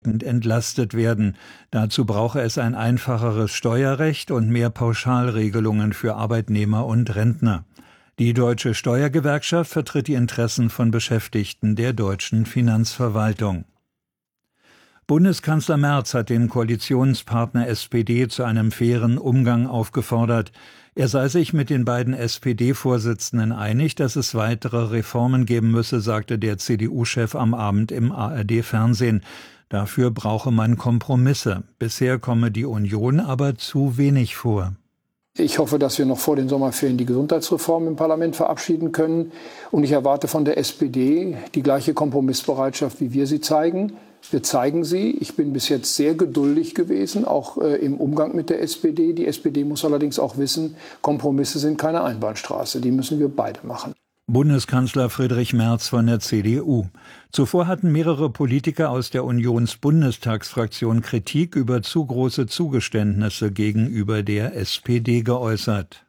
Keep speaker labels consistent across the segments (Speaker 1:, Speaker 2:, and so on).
Speaker 1: flächendeckend entlastet werden. Dazu brauche es ein einfacheres Steuerrecht und mehr Pauschalregelungen für Arbeitnehmer und Rentner. Die Deutsche Steuergewerkschaft vertritt die Interessen von Beschäftigten der deutschen Finanzverwaltung. Bundeskanzler Merz hat den Koalitionspartner SPD zu einem fairen Umgang aufgefordert. Er sei sich mit den beiden SPD-Vorsitzenden einig, dass es weitere Reformen geben müsse, sagte der CDU-Chef am Abend im ARD-Fernsehen. Dafür brauche man Kompromisse. Bisher komme die Union aber zu wenig vor.
Speaker 2: Ich hoffe, dass wir noch vor den Sommerferien die Gesundheitsreform im Parlament verabschieden können. Und ich erwarte von der SPD die gleiche Kompromissbereitschaft, wie wir sie zeigen. Wir zeigen sie. Ich bin bis jetzt sehr geduldig gewesen, auch im Umgang mit der SPD. Die SPD muss allerdings auch wissen, Kompromisse sind keine Einbahnstraße. Die müssen wir beide machen.
Speaker 1: Bundeskanzler Friedrich Merz von der CDU. Zuvor hatten mehrere Politiker aus der Unionsbundestagsfraktion Kritik über zu große Zugeständnisse gegenüber der SPD geäußert.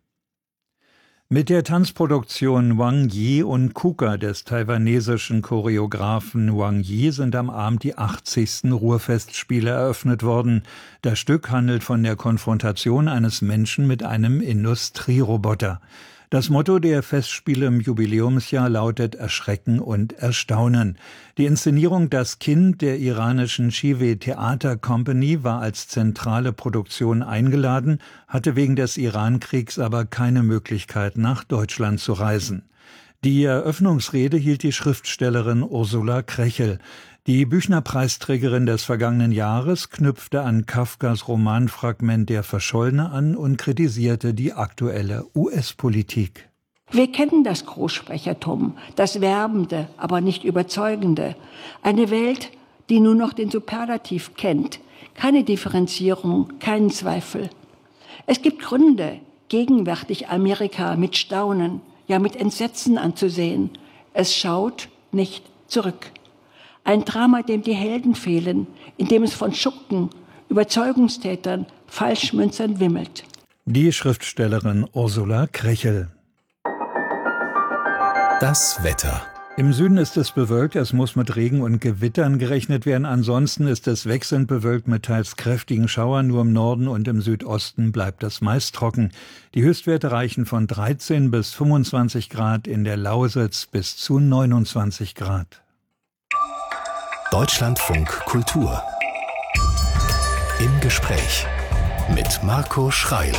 Speaker 1: Mit der Tanzproduktion Wang Yi und Kuka des taiwanesischen Choreografen Wang Yi sind am Abend die 80. Ruhrfestspiele eröffnet worden. Das Stück handelt von der Konfrontation eines Menschen mit einem Industrieroboter. Das Motto der Festspiele im Jubiläumsjahr lautet Erschrecken und Erstaunen. Die Inszenierung Das Kind der iranischen Shive Theater Company war als zentrale Produktion eingeladen, hatte wegen des Irankriegs aber keine Möglichkeit, nach Deutschland zu reisen. Die Eröffnungsrede hielt die Schriftstellerin Ursula Krechel. Die Büchner-Preisträgerin des vergangenen Jahres knüpfte an Kafkas Romanfragment Der Verschollene an und kritisierte die aktuelle US-Politik.
Speaker 3: Wir kennen das Großsprechertum, das Werbende, aber nicht Überzeugende. Eine Welt, die nur noch den Superlativ kennt. Keine Differenzierung, keinen Zweifel. Es gibt Gründe, gegenwärtig Amerika mit Staunen, ja mit Entsetzen anzusehen. Es schaut nicht zurück. Ein Drama, dem die Helden fehlen, in dem es von Schurken, Überzeugungstätern, Falschmünzern wimmelt.
Speaker 1: Die Schriftstellerin Ursula Krechel.
Speaker 4: Das Wetter.
Speaker 1: Im Süden ist es bewölkt, es muss mit Regen und Gewittern gerechnet werden. Ansonsten ist es wechselnd bewölkt mit teils kräftigen Schauern. Nur im Norden und im Südosten bleibt es meist trocken. Die Höchstwerte reichen von 13 bis 25 Grad, in der Lausitz bis zu 29 Grad.
Speaker 4: Deutschlandfunk Kultur. Im Gespräch mit Marco Schreil.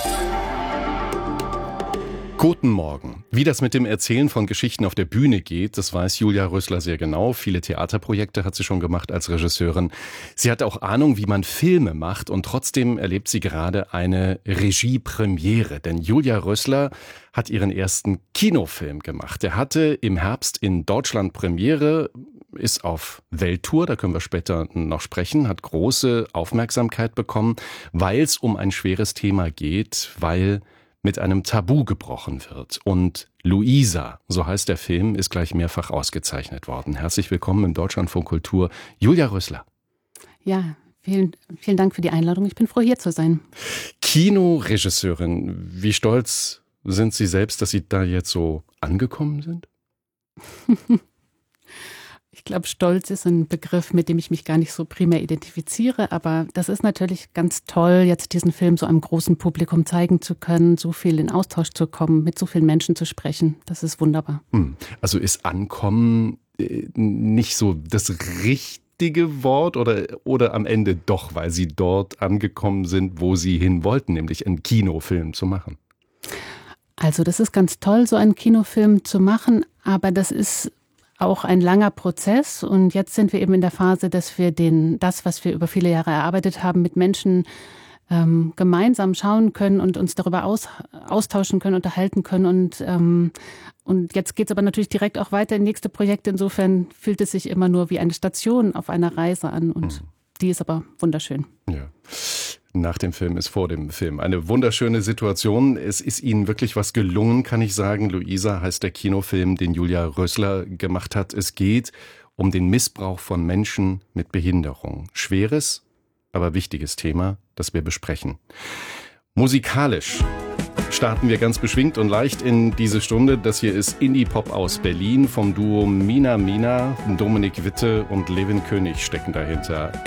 Speaker 5: Guten Morgen. Wie das mit dem Erzählen von Geschichten auf der Bühne geht, das weiß Julia Rösler sehr genau. Viele Theaterprojekte hat sie schon gemacht als Regisseurin. Sie hat auch Ahnung, wie man Filme macht, und trotzdem erlebt sie gerade eine Regiepremiere. Denn Julia Rösler hat ihren ersten Kinofilm gemacht. Er hatte im Herbst in Deutschland Premiere, ist auf Welttour, da können wir später noch sprechen, hat große Aufmerksamkeit bekommen, weil es um ein schweres Thema geht, weil mit einem Tabu gebrochen wird. Und Luisa, so heißt der Film, ist gleich mehrfach ausgezeichnet worden. Herzlich willkommen im Deutschlandfunk Kultur, Julia Rösler.
Speaker 6: Ja, vielen Dank für die Einladung. Ich bin froh, hier zu sein.
Speaker 5: Kinoregisseurin, wie stolz sind Sie selbst, dass Sie da jetzt so angekommen sind?
Speaker 6: Ich glaube, Stolz ist ein Begriff, mit dem ich mich gar nicht so primär identifiziere, aber das ist natürlich ganz toll, jetzt diesen Film so einem großen Publikum zeigen zu können, so viel in Austausch zu kommen, mit so vielen Menschen zu sprechen. Das ist wunderbar.
Speaker 5: Also ist Ankommen nicht so das richtige Wort oder am Ende doch, weil Sie dort angekommen sind, wo Sie hin wollten, nämlich einen Kinofilm zu machen?
Speaker 6: Also das ist ganz toll, so einen Kinofilm zu machen, aber das ist auch ein langer Prozess, und jetzt sind wir eben in der Phase, dass wir das, was wir über viele Jahre erarbeitet haben, mit Menschen gemeinsam schauen können und uns darüber austauschen können, unterhalten können, und jetzt geht es aber natürlich direkt auch weiter in nächste Projekte. Insofern fühlt es sich immer nur wie eine Station auf einer Reise an, und die ist aber wunderschön.
Speaker 5: Ja. Nach dem Film ist vor dem Film. Eine wunderschöne Situation. Es ist Ihnen wirklich was gelungen, kann ich sagen. Luisa heißt der Kinofilm, den Julia Rösler gemacht hat. Es geht um den Missbrauch von Menschen mit Behinderung. Schweres, aber wichtiges Thema, das wir besprechen. Musikalisch starten wir ganz beschwingt und leicht in diese Stunde. Das hier ist Indie-Pop aus Berlin vom Duo Mina Mina. Dominik Witte und Levin König stecken dahinter.